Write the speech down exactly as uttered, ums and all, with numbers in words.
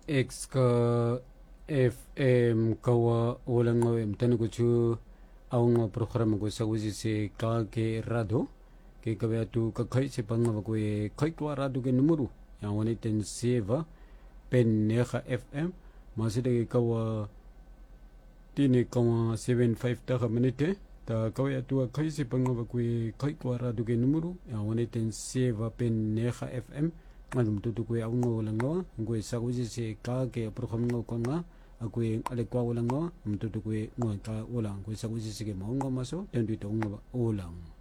X ka F M kawa ulang ng mtano ko chu ang programa ko sa usi se ka ke rado ke kabya tu ka khai se pang ko e khai ko rado ke numero yang wani ten seva pen neha F M masida ke kawa tini kawa seven five ta ka minute ta kawya tu khai se pang ko e khai ko rado ke numero yang wani ten seva pen neha F M ngalum tu tu ko ang ulang ngo ko sa usi se ka ke programa ngo ko nga aku yang ada kau ulang ngah, untuk tu kue ngah kau ulang, kue sahaja sikit mau ngah masuk dan duit ngah ulang.